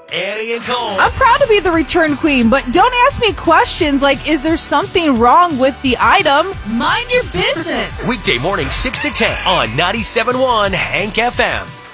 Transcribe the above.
Annie and Cole. I'm proud to be the return queen, but don't ask me questions like, is there something wrong with the item? Mind your business. Weekday morning 6 to 10 on 97.1 Hank FM.